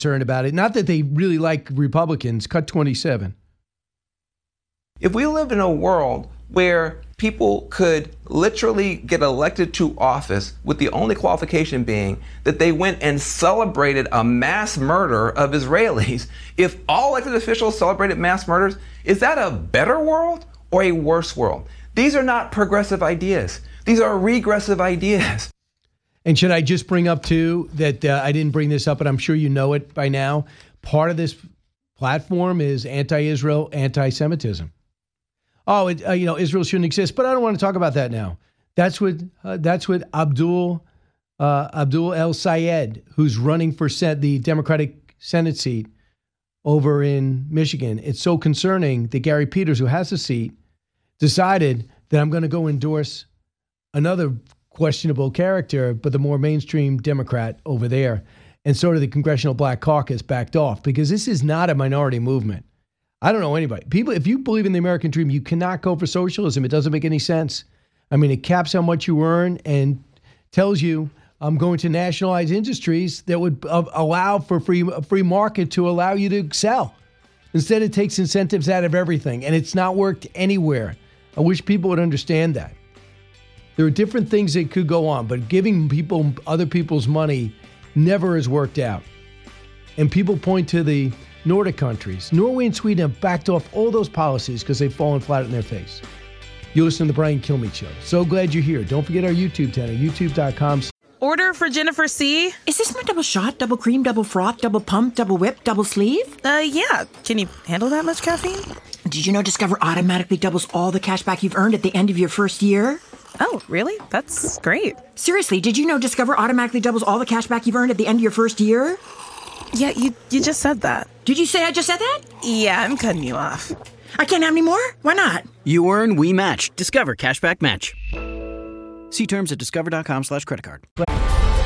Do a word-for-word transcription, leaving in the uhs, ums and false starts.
concerned about it. Not that they really like Republicans. Cut twenty-seven. If we lived in a world where people could literally get elected to office with the only qualification being that they went and celebrated a mass murder of Israelis, if all elected officials celebrated mass murders, is that a better world or a worse world? These are not progressive ideas. These are regressive ideas. And should I just bring up, too, that uh, I didn't bring this up, but I'm sure you know it by now. Part of this platform is anti-Israel, anti-Semitism. Oh, it, uh, you know, Israel shouldn't exist, but I don't want to talk about that now. That's what uh, that's what Abdul uh, Abdul El Sayed, who's running for Sen- the Democratic Senate seat over in Michigan. It's so concerning that Gary Peters, who has a seat, decided that I'm going to go endorse another questionable character, but the more mainstream Democrat over there. And sort of the Congressional Black Caucus backed off because this is not a minority movement. I don't know anybody. People, if you believe in the American dream, you cannot go for socialism. It doesn't make any sense. I mean, it caps how much you earn and tells you I'm going to nationalize industries that would uh, allow for free a free market to allow you to excel. Instead, it takes incentives out of everything, and it's not worked anywhere. I wish people would understand that. There are different things that could go on, but giving people other people's money never has worked out. And people point to the Nordic countries. Norway and Sweden have backed off all those policies because they've fallen flat in their face. You listen to the Brian Kilmeade Show. So glad you're here. Don't forget our YouTube channel, youtube dot com. Order for Jennifer C. Is this my double shot, double cream, double froth, double pump, double whip, double sleeve? Uh, yeah. Can you handle that much caffeine? Did you know Discover automatically doubles all the cash back you've earned at the end of your first year? Oh, really? That's great. Seriously, did you know Discover automatically doubles all the cash back you've earned at the end of your first year? Yeah, you you just said that. Did you say I just said that? Yeah, I'm cutting you off. I can't have any more? Why not? You earn, we match. Discover Cashback Match. See terms at discover dot com slash credit card.